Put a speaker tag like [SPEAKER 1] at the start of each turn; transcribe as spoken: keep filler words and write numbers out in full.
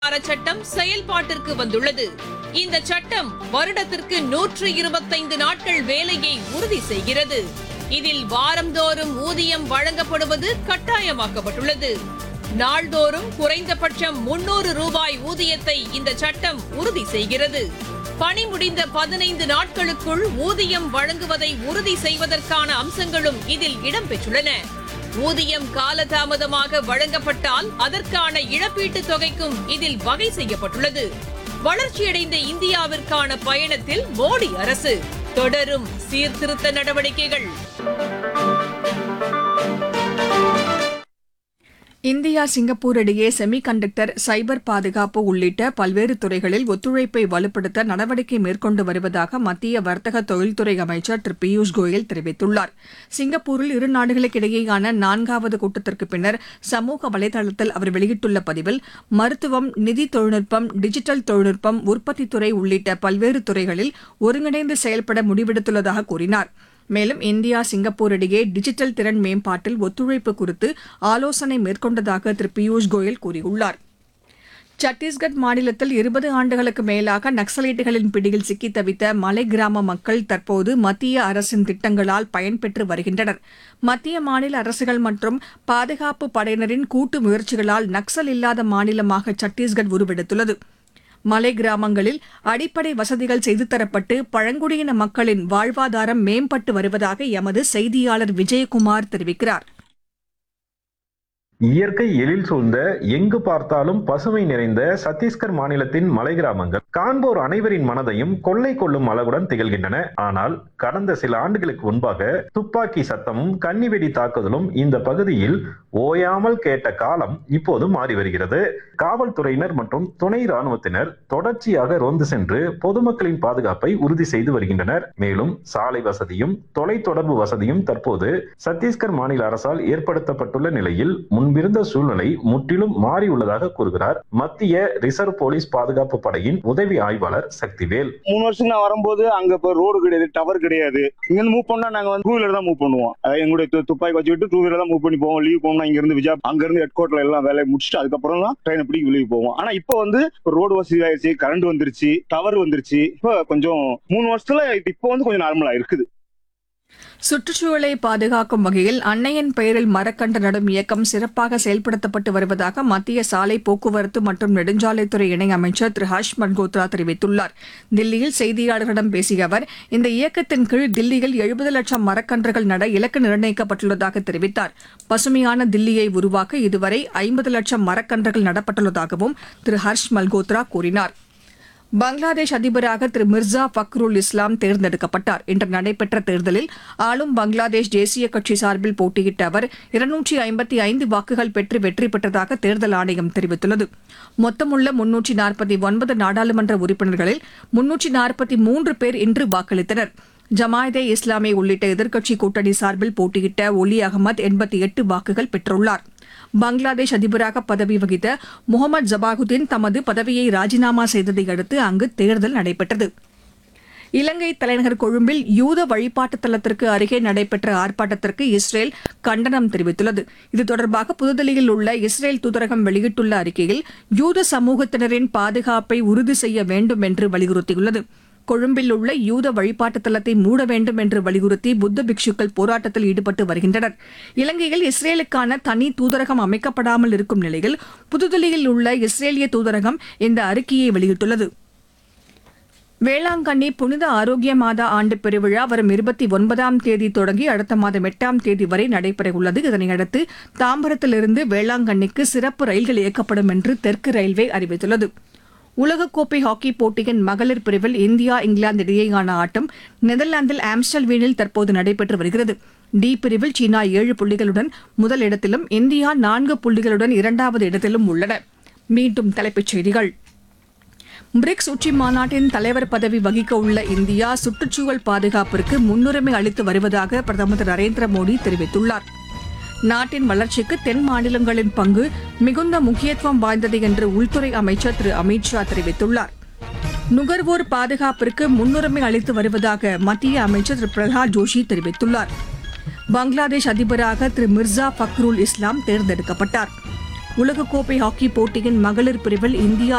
[SPEAKER 1] சட்டம் செயல்பாட்டிற்கு வந்துள்ளது. இந்த சட்டம் வருடத்திற்கு நூற்று இருபத்தைந்து நாட்கள் வேலையை உறுதி செய்கிறது. இதில் வாரந்தோறும் ஊதியம் வழங்கப்படுவது கட்டாயமாக்கப்பட்டுள்ளது. நாள்தோறும் குறைந்தபட்சம் முன்னூறு ரூபாய் ஊதியத்தை இந்த சட்டம் உறுதி செய்கிறது. பணி முடிந்த பதினைந்து நாட்களுக்குள் ஊதியம் வழங்குவதை உறுதி செய்வதற்கான அம்சங்களும் இதில் இடம்பெற்றுள்ளன. ஊதியம் காலதாமதமாக வழங்கப்பட்டால் அதற்கான இழப்பீட்டுத் தொகைக்கும் இதில் வகை செய்யப்பட்டுள்ளது. வளர்ச்சியடைந்த இந்தியாவிற்கான பயணத்தில் மோடி அரசு தொடரும் சீர்திருத்த நடவடிக்கைகள்.
[SPEAKER 2] இந்தியா சிங்கப்பூர் இடையே செமி கண்டக்டர் சைபர் பாதுகாப்பு உள்ளிட்ட பல்வேறு துறைகளில் ஒத்துழைப்பை வலுப்படுத்த நடவடிக்கை மேற்கொண்டு வருவதாக மத்திய வர்த்தக தொழில்துறை அமைச்சர் திரு பியூஷ் கோயல் தெரிவித்துள்ளார். சிங்கப்பூரில் இரு நாடுகளுக்கிடையேயான நான்காவது கூட்டத்திற்கு பின்னர் சமூக வலைதளத்தில் அவர் வெளியிட்டுள்ள பதிவில் மருத்துவம், நிதி தொழில்நுட்பம், டிஜிட்டல் தொழில்நுட்பம், உற்பத்தித்துறை உள்ளிட்ட பல்வேறு துறைகளில் ஒருங்கிணைந்து செயல்பட முடிவெடுத்துள்ளதாக கூறினார். மேலும் இந்தியா சிங்கப்பூர் இடையே டிஜிட்டல் திறன் மேம்பாட்டில் ஒத்துழைப்பு குறித்து ஆலோசனை மேற்கொண்டதாக திரு பியூஷ் கோயல் கூறியுள்ளார். சத்தீஸ்கர் மாநிலத்தில் இருபது ஆண்டுகளுக்கு மேலாக நக்சலைட்டுகளின் பிடியில் சிக்கித் தவித்த மலை கிராம மக்கள் தற்போது மத்திய அரசின் திட்டங்களால் பயன்பெற்று வருகின்றனர். மத்திய மாநில அரசுகள் மற்றும் பாதுகாப்பு படையினரின் கூட்டு முயற்சிகளால் நக்சல் இல்லாத மாநிலமாக சத்தீஸ்கர் உருவெடுத்துள்ளது. மலை கிராமங்களில் அடிப்படை வசதிகள் செய்து தரப்பட்டு பழங்குடியின மக்களின் வாழ்வாதாரம் மேம்பட்டு வருவதாக எமது செய்தியாளர் விஜயகுமார் தெரிவிக்கிறார்.
[SPEAKER 3] இயற்கை எழில் சூழ்ந்த எங்கு பார்த்தாலும் பசுமை நிறைந்த சத்தீஸ்கர் மாநிலத்தின் மலை கிராமங்கள் காண்போர் அனைவரின் மனதையும் கொள்ளை கொள்ளும் அளவுடன் திகழ்கின்றன. ஆனால் கடந்த சில ஆண்டுகளுக்கு முன்பாக துப்பாக்கி சத்தமும் கன்னிவெடி தாக்குதலும் இந்த பகுதியில் ஓயாமல் கேட்ட காலம் இப்போது மாறி வருகிறது. காவல்துறையினர் மற்றும் துணை ராணுவத்தினர் தொடர்ச்சியாக ரோந்து சென்று பொதுமக்களின் பாதுகாப்பை உறுதி செய்து வருகின்றனர். மேலும் சாலை வசதியும் தொலைத்தொடர்பு வசதியும் தற்போது சத்தீஸ்கர் மாநில அரசால் ஏற்படுத்தப்பட்டுள்ள நிலையில் முன்பிருந்த சூழ்நிலை முற்றிலும் மாறியுள்ளதாக கூறுகிறார் மத்திய ரிசர்வ் போலீஸ் பாதுகாப்பு படையின் உதவி ஆய்வாளர் சக்திவேல்.
[SPEAKER 4] மூணு வருஷம் நான் வரும்போது அங்க இப்ப ரோடு கிடையாது, டவர் கிடையாது. இங்க இருந்து மூவ் பண்ணா நாங்க வந்து டூ வீலர் தான் மூவ் பண்ணுவோம். எங்களுடைய துப்பாக்கி வச்சுக்கிட்டு டூ வீலர் தான் மூவ் பண்ணி போவோம். லீவ் போனோம்னா இங்க இருந்து விஜா அங்க இருந்து ஹெட் கோர்ட்ல எல்லாம் வேலையை முடிச்சுட்டு அதுக்கப்புறம் தான் ட்ரெயினை பிடிக்க வெளியே போவோம். ஆனா இப்ப வந்து ரோடு வசதி ஆயிடுச்சு, கரண்ட் வந்துருச்சு, டவர் வந்துருச்சு. இப்ப கொஞ்சம் மூணு வருஷத்துல இப்ப வந்து கொஞ்சம் நார்மலா இருக்குது.
[SPEAKER 2] சுற்றுச்சூழலை பாதுகாக்கும் வகையில் அன்னையின் பெயரில் மரக்கன்று நடும் இயக்கம் சிறப்பாக செயல்படுத்தப்பட்டு வருவதாக மத்திய சாலை போக்குவரத்து மற்றும் நெடுஞ்சாலைத்துறை இணையமைச்சர் திரு ஹர்ஷ் மல்கோத்ரா தெரிவித்துள்ளார். தில்லியில் செய்தியாளர்களிடம் பேசிய அவர் இந்த இயக்கத்தின் கீழ் தில்லியில் எழுபது லட்சம் மரக்கன்றுகள் நட இலக்கு நிர்ணயிக்கப்பட்டுள்ளதாக தெரிவித்தார். பசுமையான தில்லியை உருவாக்க இதுவரை ஐம்பது லட்சம் மரக்கன்றுகள் நடப்பட்டுள்ளதாகவும் திரு ஹர்ஷ் மல்கோத்ரா கூறினார். பங்களாதேஷ் அதிபராக திரு மிர்சா ஃபக்ருல் இஸ்லாம் தேர்ந்தெடுக்கப்பட்டார். இன்று நடைபெற்ற தேர்தலில் ஆளும் பங்களாதேஷ் தேசிய கட்சி சார்பில் போட்டியிட்ட அவர் இருநூற்றி ஐம்பத்தி ஐந்து வாக்குகள் பெற்று வெற்றி பெற்றதாக தேர்தல் ஆணையம் தெரிவித்துள்ளது. மொத்தமுள்ள முன்னூற்றி நாற்பத்தி ஒன்பது நாடாளுமன்ற உறுப்பினர்களில் முன்னூற்றி நாற்பத்தி மூன்று பேர் இன்று வாக்களித்தனர். ஜமாயதே இஸ்லாமி உள்ளிட்ட எதிர்க்கட்சி கூட்டணி சார்பில் போட்டியிட்ட ஒலி அகமது எண்பத்தி எட்டு வாக்குகள் பெற்றுள்ளார். பங்களாதேஷ் அதிபராக பதவி வகித்த முகமது ஜபாகுதீன் தமது பதவியை ராஜினாமா செய்ததை அடுத்து அங்கு தேர்தல் நடைபெற்றது. இலங்கை தலைநகர் கொழும்பில் யூத வழிபாட்டு தலத்திற்கு அருகே நடைபெற்ற ஆர்ப்பாட்டத்திற்கு இஸ்ரேல் கண்டனம் தெரிவித்துள்ளது. இது தொடர்பாக புதுதில்லியில் உள்ள இஸ்ரேல் தூதரகம் வெளியிட்டுள்ள அறிக்கையில் யூத சமூகத்தினரின் பாதுகாப்பை உறுதி செய்ய வேண்டும் என்று வலியுறுத்தியுள்ளது. கொழும்பில் உள்ள யூத வழிபாட்டு தலத்தை மூட வேண்டும் என்று வலியுறுத்தி புத்த பிக்ஷுக்கள் போராட்டத்தில் ஈடுபட்டு வருகின்றனர். இலங்கையில் இஸ்ரேலுக்கான தனி தூதரகம் அமைக்கப்படாமல் இருக்கும் நிலையில் புதுதில்லியில் உள்ள இஸ்ரேலிய தூதரகம் இந்த அறிக்கையை வெளியிட்டுள்ளது. வேளாங்கண்ணி புனித ஆரோக்கிய மாதா ஆண்டு பெருவிழா வரும் இருபத்தி ஒன்பதாம் தேதி தொடங்கி அடுத்த மாதம் எட்டாம் தேதி வரை நடைபெறவுள்ளது. இதனையடுத்து தாம்பரத்திலிருந்து வேளாங்கண்ணிக்கு சிறப்பு ரயில்கள் இயக்கப்படும் என்று தெற்கு ரயில்வே அறிவித்துள்ளது. உலகக்கோப்பை ஹாக்கி போட்டியின் மகளிர் பிரிவில் இந்தியா இங்கிலாந்து இடையேயான ஆட்டம் நெதர்லாந்தில் ஆம்ஸ்டல்வீனில் தற்போது நடைபெற்று வருகிறது. டி பிரிவில் சீனா ஏழு புள்ளிகளுடன் முதல் இடத்திலும் இந்தியா நான்கு புள்ளிகளுடன் இரண்டாவது இடத்திலும் உள்ளன. மீண்டும் தலைப்புச் செய்திகள். பிரிக்ஸ் உச்சி மாநாட்டின் தலைவர் பதவி வகிக்க உள்ள இந்தியா சுற்றுச்சூழல் பாதுகாப்பிற்கு முன்னுரிமை அளித்து வருவதாக பிரதமர் திரு நரேந்திர மோடி தெரிவித்துள்ளார். நாட்டின் வளர்ச்சிக்கு தென் மாநிலங்களின் பங்கு மிகுந்த முக்கியத்துவம் வாய்ந்தது என்று உள்துறை அமைச்சர் திரு அமித் ஷா தெரிவித்துள்ளார். நுகர்வோர் பாதுகாப்பிற்கு முன்னுரிமை அளித்து வருவதாக மத்திய அமைச்சர் திரு பிரகலாத் ஜோஷி தெரிவித்துள்ளார். பங்களாதேஷ் அதிபராக திரு மிர்சா ஃபக்ருல் இஸ்லாம் தேர்ந்தெடுக்கப்பட்டார். உலகக்கோப்பை ஹாக்கி போட்டியின் மகளிர் பிரிவில் இந்தியா